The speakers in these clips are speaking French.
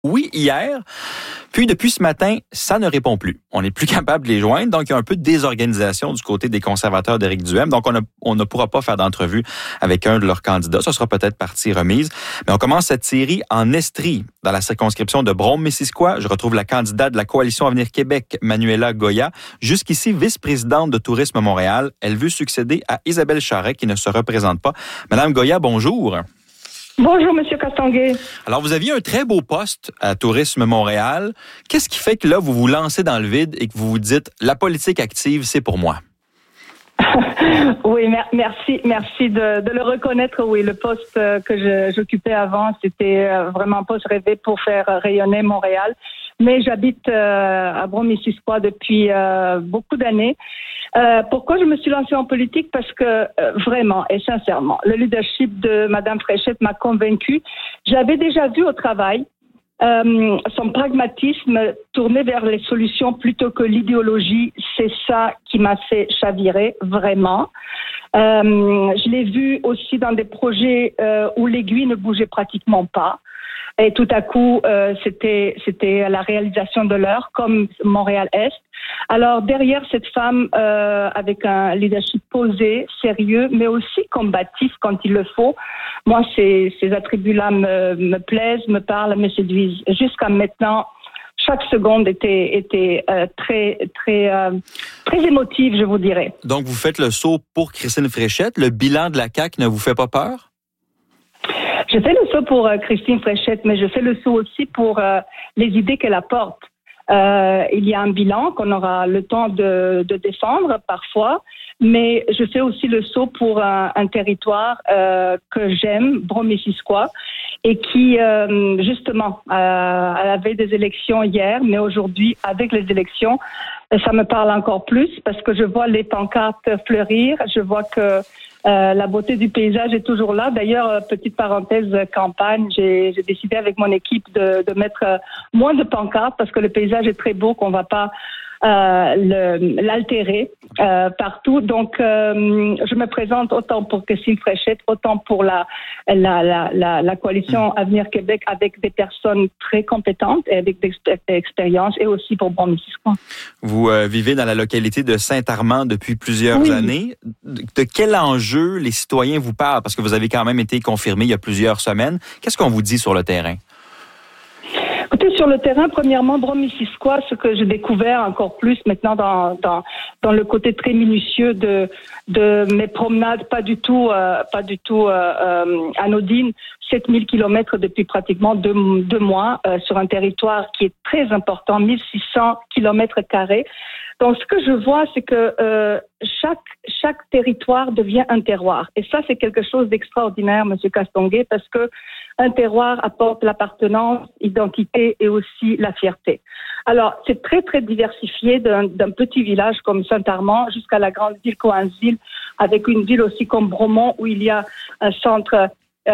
oui hier. Puis depuis ce matin, ça ne répond plus. On n'est plus capable de les joindre. Donc, il y a un peu de désorganisation du côté des conservateurs d'Éric Duhem. Donc, on ne pourra pas faire d'entrevue avec un de leurs candidats. Ça sera peut-être partie remise. Mais on commence cette série en Estrie, dans la circonscription de Brome-Missisquoi. Je retrouve la candidate de la Coalition Avenir Québec, Manuela Goya, jusqu'ici vice-présidente de Tourisme Montréal. Elle veut succéder à Isabelle Charret, qui ne se représente pas. Madame Goya, bonjour. Bonjour, Monsieur Castonguay. Alors, vous aviez un très beau poste à Tourisme Montréal. Qu'est-ce qui fait que là, vous vous lancez dans le vide et que vous vous dites « la politique active, c'est pour moi ». Oui, merci de le reconnaître. Oui, le poste que j'occupais avant, c'était vraiment un poste rêvé pour faire rayonner Montréal. Mais j'habite à Brome-Missisquoi depuis beaucoup d'années. Pourquoi je me suis lancée en politique? Parce que vraiment et sincèrement, le leadership de Madame Fréchette m'a convaincue. J'avais déjà vu au travail son pragmatisme tourné vers les solutions plutôt que l'idéologie. C'est ça qui m'a fait chavirer, vraiment. Je l'ai vu aussi dans des projets où l'aiguille ne bougeait pratiquement pas. Et tout à coup, c'était la réalisation de l'heure, comme Montréal-Est. Alors, derrière cette femme, avec un leadership posé, sérieux, mais aussi combatif quand il le faut, moi, ces attributs-là me plaisent, me parlent, me séduisent. Jusqu'à maintenant, chaque seconde était très émotive, je vous dirais. Donc, vous faites le saut pour Christine Fréchette. Le bilan de la CAQ ne vous fait pas peur? Je fais le saut pour Christine Fréchette, mais je fais le saut aussi pour les idées qu'elle apporte. Il y a un bilan qu'on aura le temps de défendre parfois, mais je fais aussi le saut pour un territoire que j'aime, Brome-Missisquoi, et qui, justement, à la veille des élections hier, mais aujourd'hui, avec les élections, ça me parle encore plus parce que je vois les pancartes fleurir, je vois que la beauté du paysage est toujours là. D'ailleurs, petite parenthèse campagne, j'ai décidé avec mon équipe de mettre moins de pancartes parce que le paysage est très beau, qu'on va pas l'altérer partout. Donc, je me présente autant pour Christine Fréchette, autant pour la coalition Avenir Québec avec des personnes très compétentes et avec des expériences, et aussi pour Brome-Missisquoi. Vous vivez dans la localité de Saint-Armand depuis plusieurs années. De quel enjeu les citoyens vous parlent? Parce que vous avez quand même été confirmé il y a plusieurs semaines. Qu'est-ce qu'on vous dit sur le terrain? Écoutez, sur le terrain, premièrement, Brome-Missisquoi, ce que j'ai découvert encore plus maintenant dans le côté très minutieux de mes promenades, pas du tout anodines, 7000 kilomètres depuis pratiquement deux mois sur un territoire qui est très important, 1600 kilomètres carrés. Donc, ce que je vois, c'est que chaque territoire devient un terroir. Et ça, c'est quelque chose d'extraordinaire, Monsieur Castonguay, parce que un terroir apporte l'appartenance, l'identité et aussi la fierté. Alors, c'est très, très diversifié d'un petit village comme Saint-Armand jusqu'à la grande ville Coansville, avec une ville aussi comme Bromont où il y a un centre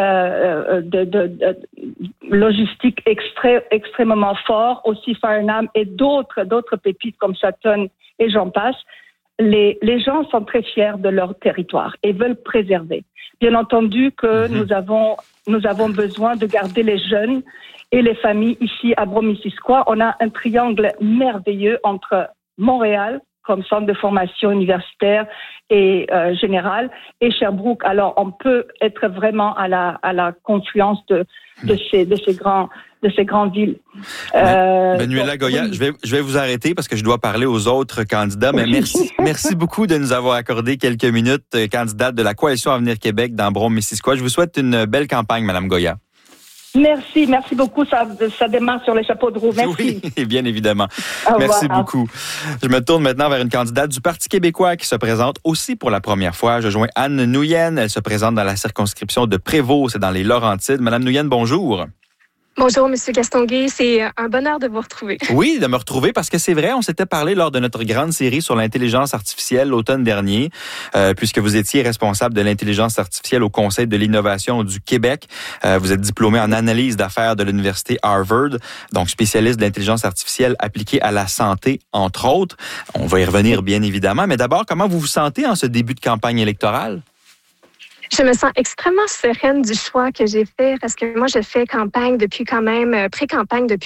de logistique extrêmement fort, aussi Farnham et d'autres pépites comme Sutton et j'en passe. Les gens sont très fiers de leur territoire et veulent préserver. Bien entendu que nous avons besoin de garder les jeunes et les familles ici à Brome-Missisquoi. On a un triangle merveilleux entre Montréal comme centre de formation universitaire et générale, et Sherbrooke. Alors, on peut être vraiment à la confluence de ces grandes villes. Manuela Goya, je vais vous arrêter parce que je dois parler aux autres candidats, mais merci beaucoup de nous avoir accordé quelques minutes, candidate de la Coalition Avenir Québec dans Brome-Missisquoi. Je vous souhaite une belle campagne, Madame Goya. Merci beaucoup. Ça démarre sur les chapeaux de roue. Merci. Oui, bien évidemment. Merci beaucoup. Je me tourne maintenant vers une candidate du Parti québécois qui se présente aussi pour la première fois. Je joins Anne Nouyen. Elle se présente dans la circonscription de Prévost, c'est dans les Laurentides. Madame Nouyen, bonjour. Bonjour, Monsieur Castonguay. C'est un bonheur de vous retrouver. Oui, de me retrouver parce que c'est vrai, on s'était parlé lors de notre grande série sur l'intelligence artificielle l'automne dernier, puisque vous étiez responsable de l'intelligence artificielle au Conseil de l'innovation du Québec. Vous êtes diplômé en analyse d'affaires de l'Université Harvard, donc spécialiste de l'intelligence artificielle appliquée à la santé, entre autres. On va y revenir bien évidemment, mais d'abord, comment vous vous sentez en ce début de campagne électorale? Je me sens extrêmement sereine du choix que j'ai fait parce que moi, je fais campagne depuis quand même, pré-campagne depuis